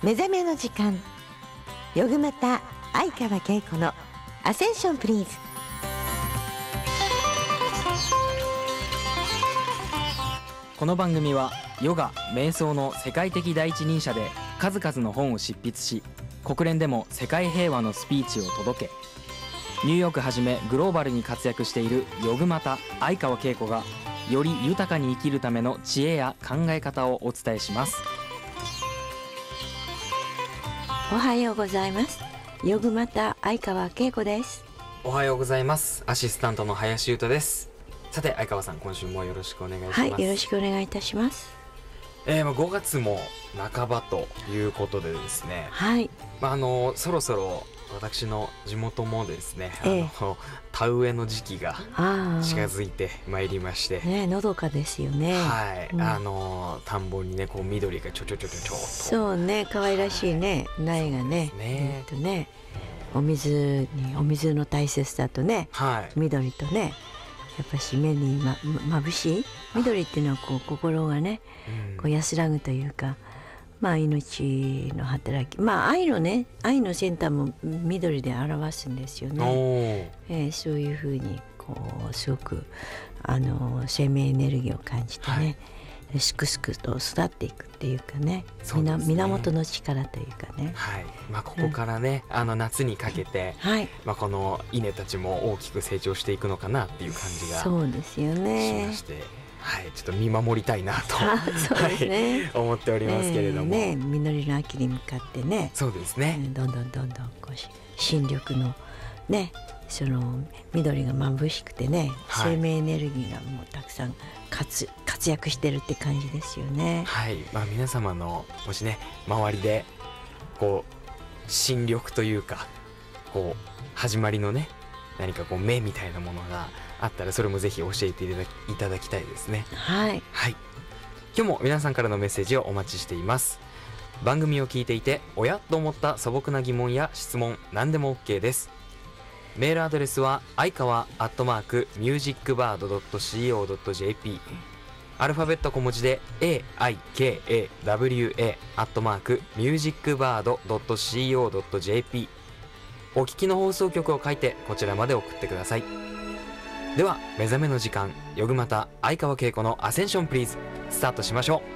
目覚めの時間、よぐまた相川恵子のアセンションプリーズ。 この番組はヨガ・瞑想の世界的第一人者で数々の本を執筆し、国連でも世界平和のスピーチを届け、ニューヨークはじめグローバルに活躍しているヨグマタ相川恵子がより豊かに生きるための知恵や考え方をお伝えします。 おはようございます。よぐまた相川恵子です。 おはようございます。アシスタントの林優斗です。さて相川さん、今週もよろしくお願いします。 はい、よろしくお願いいたします。 5月も半ばということでですね、 はい、 そろそろ私の地元もですね、田植えの時期が近づいてまいりまして、 ね、のどかですよね。 はい、田んぼにねこう緑がちょっとそうね、可愛らしいね、苗がね、お水の大切さとね、はい、緑とね、やっぱし目に眩しい緑っていうのはこう心がね、こう安らぐというか、命の働き、愛の先端も緑で表すんですよね。そういうふうにこうすごく生命エネルギーを感じてね、すくすくと育っていくっていうかね、源の力というかね、はい、 ここからね、夏にかけて、はい、この稲たちも大きく成長していくのかなっていう感じがそうですよねしまして、はい、ちょっと見守りたいなとそうですね、 はい、思っておりますけれども、 実りの秋に向かってね、 そうですね、 どんどんこう新緑のね、その緑が眩しくてね、はい、生命エネルギーがもうたくさん活躍してるって感じですよね。 はい、皆様のもしね周りでこう新緑というかこう始まりのね何かこう芽みたいなものがあったら、それもぜひ教えていただきたいですね。 はい、 はい、今日も皆さんからのメッセージをお待ちしています。番組を聞いていておやと思った素朴な疑問や質問、何でも OK です。メールアドレスは相川@musicbird.co.jp、 アルファベット小文字で aikawa@musicbird.co.jp、 お聞きの放送局を書いてこちらまで送ってください。では目覚めの時間、よぐまた相川恵子のアセンションプリーズ、スタートしましょう。